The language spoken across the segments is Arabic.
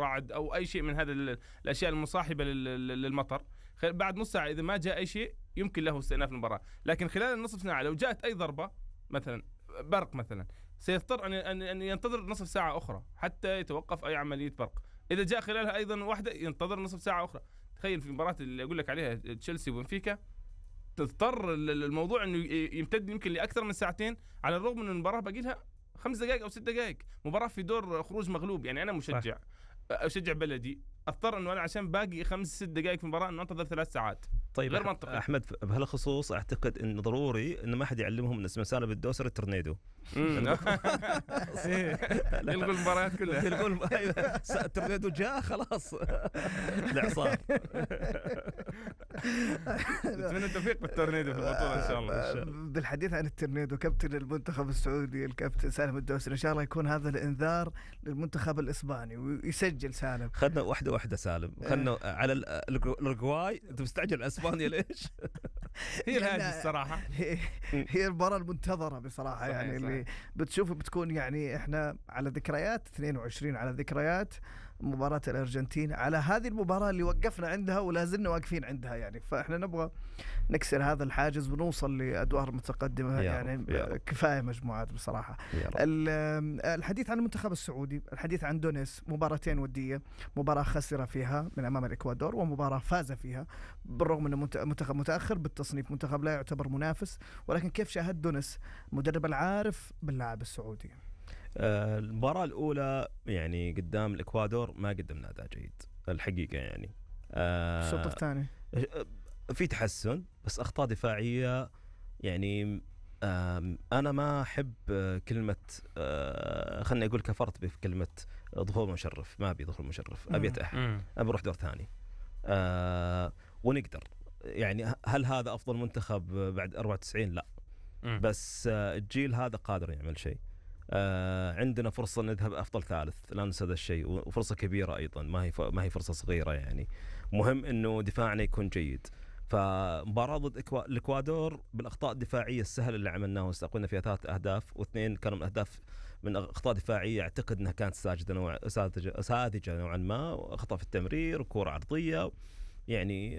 رعد أو أي شيء من هذا الأشياء المصاحبة للمطر، بعد نص ساعة إذا ما جاء أي شيء يمكن له استئناف المباراة. لكن خلال النصف ساعة لو جاءت أي ضربة مثلا برق مثلا سيضطر أن ينتظر نصف ساعة أخرى حتى يتوقف أي عملية برق. إذا جاء خلالها أيضا واحدة ينتظر نصف ساعة أخرى. تخيل في مباراة اللي أقول لك عليها تشيلسي وبنفيكا تضطر الموضوع انه يمتد يمكن لاكثر من ساعتين، على الرغم من المباراه باقي لها 5 دقائق او 6 دقائق، مباراه في دور خروج مغلوب. يعني انا مشجع اشجع بلدي، اضطر انه انا عشان باقي 5-6 دقائق في المباراه انه انتظر 3 ساعات. طيب غير منطقي. احمد بهالخصوص اعتقد انه ضروري انه ما حد يعلمهم ان اسمه سالب الدوسر التورنيدو. يلغوا المباريات كلها. يلغوا التورنيدو جاء خلاص الاعصار. نتمنى التوفيق بالتورنيدو في البطوله ان شاء الله. بالحديث عن التورنيدو، كابتن المنتخب السعودي الكابتن سالم الدوسري ان شاء الله يكون هذا الانذار للمنتخب الاسباني ويسجل سالم. خدنا واحده سالم، خدنا على الأورجواي. انت مستعجل اسبانيا ليش؟ هي الهاجس صراحه، هي المباراه المنتظره بصراحه. يعني اللي بتشوفه بتكون يعني احنا على ذكريات 22 على ذكريات مباراة الأرجنتين، على هذه المباراة اللي وقفنا عندها ولا زلنا واقفين عندها. يعني فإحنا نبغى نكسر هذا الحاجز ونوصل لأدوار متقدمة. يعني كفاية مجموعات بصراحة. الحديث عن المنتخب السعودي، الحديث عن دونيس، مباراتين ودية، مباراة خسر فيها من أمام الإكوادور ومباراة فاز فيها، بالرغم أنه منتخب متأخر بالتصنيف، منتخب لا يعتبر منافس. ولكن كيف شاهد دونيس المدرب العارف باللاعب السعودي؟ المباراة الأولى يعني قدام الإكوادور ما قدمنا أداء جيد الحقيقة. يعني الشوط الثاني في تحسن بس أخطاء دفاعية. يعني أنا ما أحب كلمة خلني أقول كفرت بكلمة ظهور مشرف. ما أبي ظهور مشرف، أبي أتأهل، أبي أروح دور ثاني ونقدر. يعني هل هذا أفضل منتخب بعد 94؟ لا، بس الجيل هذا قادر يعمل شيء. عندنا فرصة نذهب أفضل ثالث، لا ننسى هذا الشيء، وفرصة كبيرة أيضا، ما هي فرصة صغيرة. يعني مهم إنه دفاعنا يكون جيد. فمباراة ضد الإكوادور بالأخطاء الدفاعية السهلة اللي عملناها واستقبلنا فيها 3 أهداف، و2 كانوا من أهداف من أخطاء دفاعية أعتقد أنها كانت ساذجة نوعا ما، خطأ في التمرير وكرة عرضية. يعني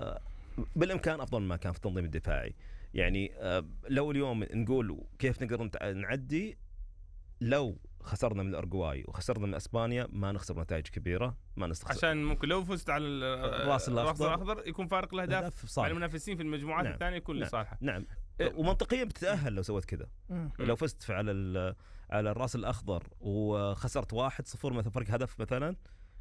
بالإمكان أفضل ما كان في التنظيم الدفاعي. يعني لو اليوم نقول كيف نقدر نعدي، لو خسرنا من الأورجواي وخسرنا من أسبانيا ما نخسر نتائج كبيرة، ما نستخسر، عشان ممكن لو فزت على الراس الأخضر يكون فارق الأهداف مع المنافسين في المجموعات الثانية يكون لصالحه. نعم. ومنطقيا بتتأهل لو سويت كذا. لو فزت على الراس الأخضر وخسرت 1-0 مثلا فرق هدف مثلا،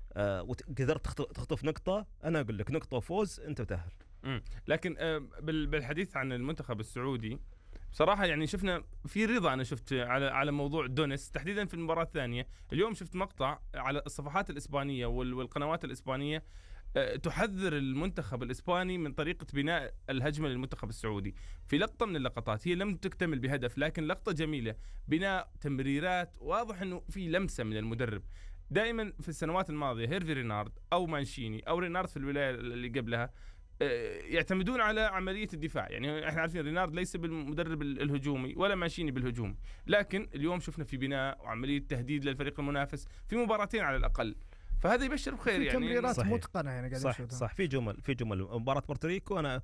وقدرت تخطف نقطة، أنا أقول لك نقطة وفوز أنت تأهل. لكن بالحديث عن المنتخب السعودي بصراحة يعني شفنا في رضا. أنا شفت على موضوع دونيس تحديدا في المباراة الثانية. اليوم شفت مقطع على الصفحات الإسبانية والقنوات الإسبانية تحذر المنتخب الإسباني من طريقة بناء الهجمة للمنتخب السعودي. في لقطة من اللقطات هي لم تكتمل بهدف، لكن لقطة جميلة، بناء تمريرات، واضح أنه في لمسة من المدرب. دائما في السنوات الماضية هيرفي رينارد أو مانشيني أو رينارد في الولاية اللي قبلها يعتمدون على عملية الدفاع. يعني احنا عارفين رينارد ليس بالمدرب الهجومي ولا ماشيني بالهجوم، لكن اليوم شفنا في بناء وعملية تهديد للفريق المنافس في مباراتين على الأقل، فهذا يبشر بخير. يعني تمريرات متقنة يعني قاعدين صح في جمل مباراة بورتوريكو أنا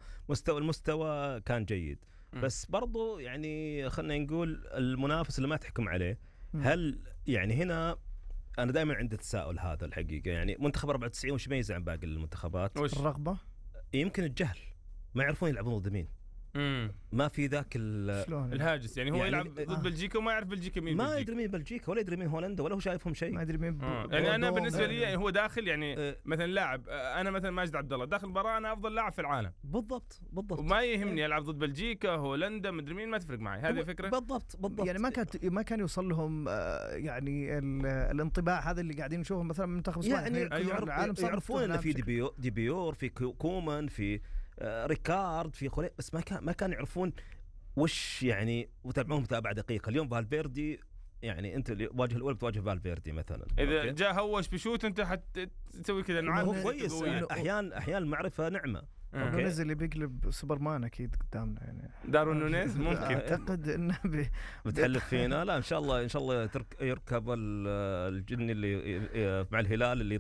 المستوى كان جيد. بس برضو يعني خلنا نقول المنافس اللي ما تحكم عليه. هل يعني هنا أنا دائما عندي تساؤل هذا الحقيقة. يعني منتخب 94 وش يميز عن باقي المنتخبات؟ الرغبة، يمكن الجهل، ما يعرفون يلعبون ضد مين. ما في ذاك الهاجس. يعني هو يلعب ضد بلجيكا وما يعرف بلجيكا مين، ما يدري مين بلجيكا ولا يدري مين هولندا ولا هو شايفهم شيء، ما يدري مين يعني أنا بالنسبة لي هو داخل يعني مثلا لاعب، أنا مثلا ماجد عبد الله داخل المباراة أنا أفضل لاعب في العالم بالضبط وما يهمني ألعب ضد بلجيكا هولندا مدري مين، ما تفرق معي. هذه فكرة بالضبط. يعني ما كان يوصل لهم يعني الانطباع هذا اللي قاعدين نشوفه مثلا من منتخب يعني يعرفون ان في ديبيور في كومان في ريكارد في خولي، بس ما كانوا يعرفون وش يعني وتابعون متابعة دقيقة. اليوم فالفيردي يعني انت الواجهه الاولى بتواجه فالفيردي مثلا، اذا جاء هوش بشوت انت حتسوي كذا. هو كويس يعني احيانا المعرفه نعمه. نونيز اللي بيقلب سوبرمان اكيد قدامنا يعني دارون نونيز ممكن اعتقد انه بتحلف فينا. لا ان شاء الله يركب الجن اللي مع الهلال اللي